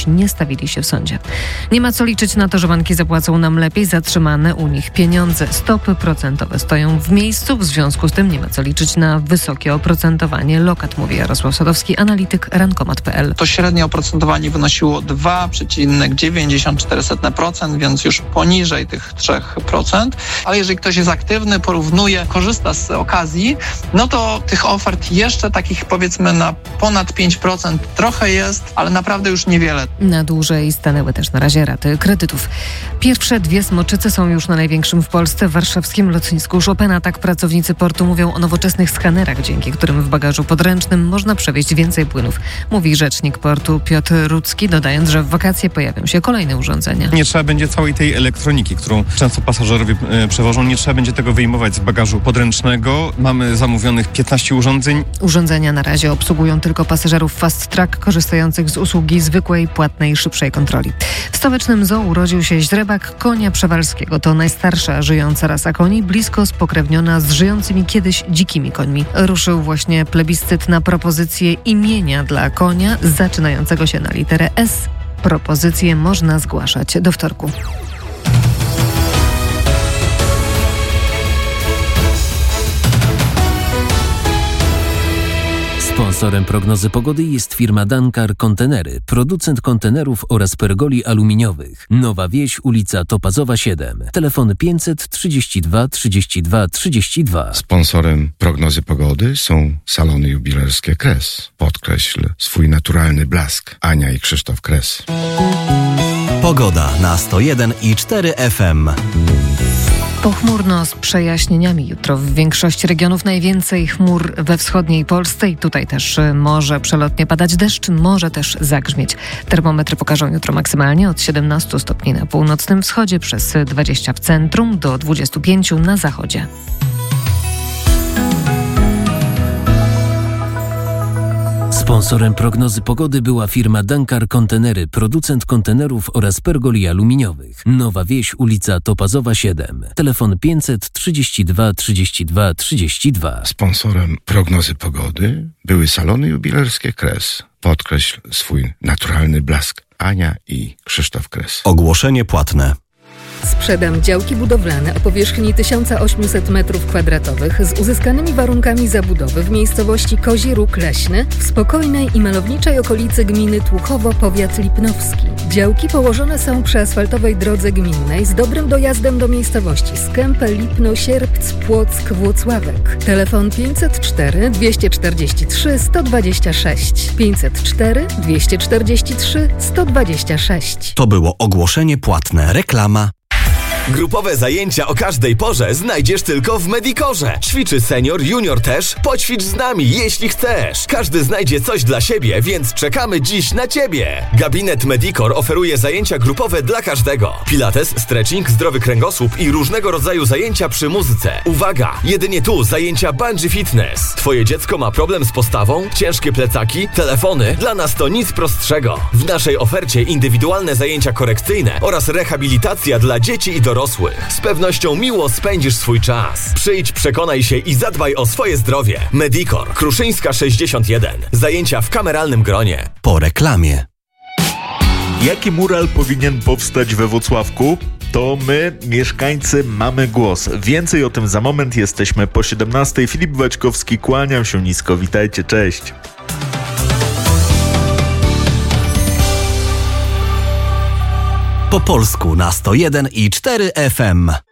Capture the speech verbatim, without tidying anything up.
Piesi nie stawili się w sądzie. Nie ma co liczyć na to, że banki zapłacą nam lepiej zatrzymane u nich pieniądze. Stopy procentowe stoją w miejscu, w związku z tym nie ma co liczyć na wysokie oprocentowanie lokat, mówi Jarosław Sadowski, analityk rankomat kropka p l. To średnie oprocentowanie wynosiło dwa przecinek dziewięćdziesiąt cztery procent, więc już poniżej tych trzy procent. Ale jeżeli ktoś jest aktywny, porównuje, korzysta z okazji, no to tych ofert jeszcze takich powiedzmy na ponad pięć procent trochę jest, ale naprawdę już niewiele. Na dłużej stanęły też na razie raty kredytów. Pierwsze dwie smoczyce są już na największym w Polsce warszawskim lotnisku Chopina. Tak pracownicy portu mówią o nowoczesnych skanerach, dzięki którym w bagażu podręcznym można przewieźć więcej płynów. Mówi rzecznik portu Piotr Rudzki, dodając, że w wakacje pojawią się kolejne urządzenia. Nie trzeba będzie całej tej elektroniki, którą często pasażerowie e, przewożą, nie trzeba będzie tego wyjmować z bagażu podręcznego. Mamy zamówionych piętnaście urządzeń. Urządzenia na razie obsługują tylko pasażerów Fast Track korzystających z usługi zwykłej, płatnej, szybszej kontroli. W stołecznym zoo urodził się źrebak konia przewalskiego. To najstarsza żyjąca rasa koni, blisko spokrewniona z żyjącymi kiedyś dzikimi końmi. Ruszył właśnie plebiscyt na propozycję imienia dla konia zaczynającego się na literę S. Propozycje można zgłaszać do wtorku. Sponsorem prognozy pogody jest firma Dankar Kontenery, producent kontenerów oraz pergoli aluminiowych. Nowa Wieś, ulica Topazowa siedem. Telefon pięćset trzydzieści dwa trzydzieści dwa trzydzieści dwa. Sponsorem prognozy pogody są salony jubilerskie Kres. Podkreśl swój naturalny blask. Ania i Krzysztof Kres. Pogoda na sto jeden i cztery F M. Pochmurno z przejaśnieniami jutro. W większości regionów najwięcej chmur we wschodniej Polsce i tutaj też może przelotnie padać deszcz, może też zagrzmieć. Termometry pokażą jutro maksymalnie od siedemnaście stopni na północnym wschodzie, przez dwadzieścia w centrum do dwudziestu pięciu na zachodzie. Sponsorem prognozy pogody była firma Dankar Kontenery, producent kontenerów oraz pergoli aluminiowych. Nowa Wieś, ulica Topazowa siedem. Telefon pięćset trzydzieści dwa trzydzieści dwa trzydzieści dwa. Sponsorem prognozy pogody były salony jubilerskie Kres. Podkreśl swój naturalny blask. Ania i Krzysztof Kres. Ogłoszenie płatne. Sprzedam działki budowlane o powierzchni tysiąc osiemset metrów kwadratowych z uzyskanymi warunkami zabudowy w miejscowości Kozi Róg Leśny w spokojnej i malowniczej okolicy gminy Tłuchowo, powiat lipnowski. Działki położone są przy asfaltowej drodze gminnej z dobrym dojazdem do miejscowości Skępe, Lipno, Sierpc, Płock, Włocławek. Telefon pięćset cztery dwieście czterdzieści trzy sto dwadzieścia sześć. pięćset cztery dwieście czterdzieści trzy sto dwadzieścia sześć. To było ogłoszenie płatne. Reklama. Grupowe zajęcia o każdej porze znajdziesz tylko w Medicorze. Ćwiczy senior, junior też. Poćwicz z nami, jeśli chcesz. Każdy znajdzie coś dla siebie, więc czekamy dziś na Ciebie. Gabinet Medicor oferuje zajęcia grupowe dla każdego. Pilates, stretching, zdrowy kręgosłup i różnego rodzaju zajęcia przy muzyce. Uwaga! Jedynie tu zajęcia bungee fitness. Twoje dziecko ma problem z postawą? Ciężkie plecaki? Telefony? Dla nas to nic prostszego. W naszej ofercie indywidualne zajęcia korekcyjne oraz rehabilitacja dla dzieci i dorosłych. Z pewnością miło spędzisz swój czas. Przyjdź, przekonaj się i zadbaj o swoje zdrowie. Medicor, Kruszyńska sześćdziesiąt jeden. Zajęcia w kameralnym gronie. Po reklamie. Jaki mural powinien powstać we Włocławku? To my, mieszkańcy, mamy głos. Więcej o tym za moment. Jesteśmy po siedemnastej. Filip Waćkowski, kłaniam się nisko. Witajcie, cześć. Po polsku na sto jeden i cztery F M.